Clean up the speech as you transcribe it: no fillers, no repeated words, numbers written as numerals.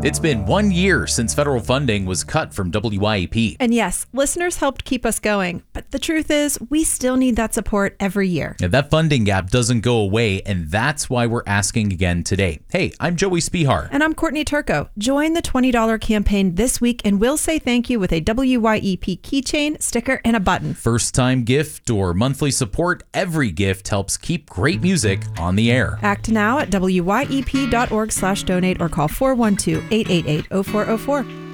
It's been 1 year since federal funding was cut from WYEP. And yes, listeners helped keep us going, but the truth is, we still need that support every year. And that funding gap doesn't go away, and that's why we're asking again today. Hey, I'm Joey Spihar. And I'm Courtney Turco. Join the $20 campaign this week, and we'll say thank you with a WYEP keychain, sticker, and a button. First-time gift or monthly support, every gift helps keep great music on the air. Act now at wyep.org/donate or call 412-888-0404.